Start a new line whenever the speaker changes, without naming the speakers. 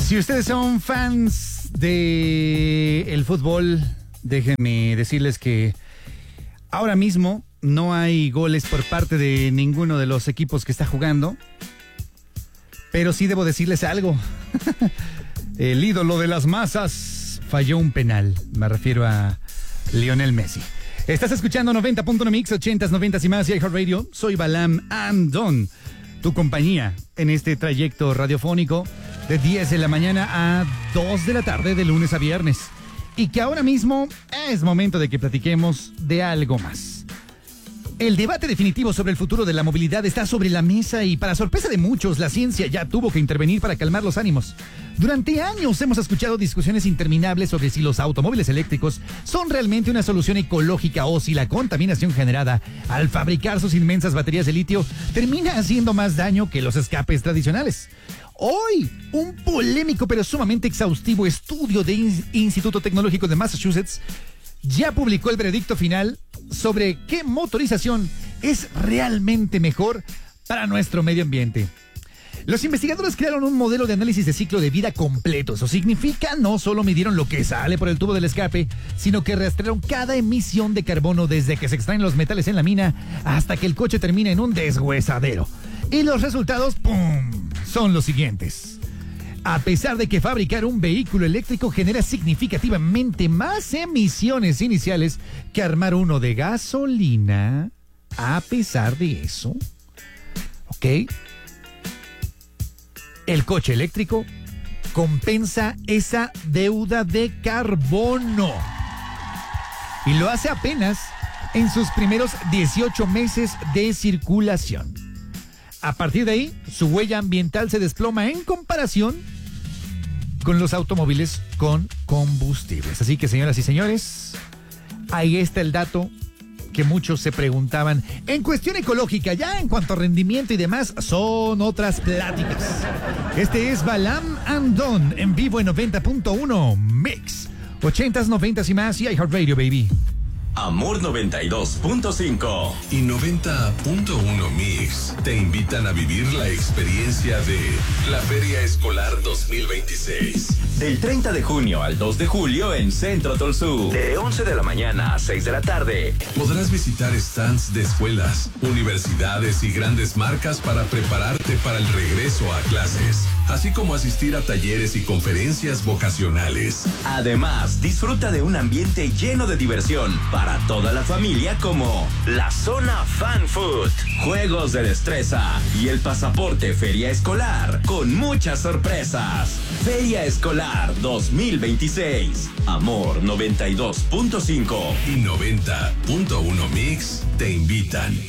Si ustedes son fans de el fútbol, déjenme decirles que ahora mismo no hay goles por parte de ninguno de los equipos que está jugando. Pero sí debo decirles algo. El ídolo de las masas falló un penal. Me refiero a Lionel Messi. Estás escuchando 90.1 Mix, 80s, 90s y más y iHeartRadio. Soy Balam Andon, tu compañía en este trayecto radiofónico de 10 de la mañana a 2 de la tarde de lunes a viernes. Y que ahora mismo es momento de que platiquemos de algo más. El debate definitivo sobre el futuro de la movilidad está sobre la mesa y, para sorpresa de muchos, la ciencia ya tuvo que intervenir para calmar los ánimos. Durante años hemos escuchado discusiones interminables sobre si los automóviles eléctricos son realmente una solución ecológica o si la contaminación generada al fabricar sus inmensas baterías de litio termina haciendo más daño que los escapes tradicionales. Hoy, un polémico pero sumamente exhaustivo estudio del Instituto Tecnológico de Massachusetts ya publicó el veredicto final sobre qué motorización es realmente mejor para nuestro medio ambiente. Los investigadores crearon un modelo de análisis de ciclo de vida completo. Eso significa no solo midieron lo que sale por el tubo del escape, sino que rastrearon cada emisión de carbono desde que se extraen los metales en la mina hasta que el coche termina en un deshuesadero. Y los resultados, ¡pum!, son los siguientes. A pesar de que fabricar un vehículo eléctrico genera significativamente más emisiones iniciales que armar uno de gasolina, a pesar de eso, ¿ok?, el coche eléctrico compensa esa deuda de carbono. Y lo hace apenas en sus primeros 18 meses de circulación. A partir de ahí, su huella ambiental se desploma en comparación con los automóviles con combustibles. Así que, señoras y señores, ahí está el dato que muchos se preguntaban. En cuestión ecológica, ya en cuanto a rendimiento y demás, son otras pláticas. Este es Balam Andon en vivo en 90.1 Mix, 80s, 90s y más y iHeartRadio, baby.
Amor 92.5
y 90.1 Mix te invitan a vivir la experiencia de la Feria Escolar 2026.
Del 30 de junio al 2 de julio en Centro Tolsú. De 11 de la mañana a 6 de la tarde.
Podrás visitar stands de escuelas, universidades y grandes marcas para prepararte para el regreso a clases, así como asistir a talleres y conferencias vocacionales.
Además, disfruta de un ambiente lleno de diversión para toda la familia, como la zona Fan Food, juegos de destreza y el pasaporte Feria Escolar con muchas sorpresas. Feria Escolar 2026. Amor 92.5
y 90.1 Mix te invitan.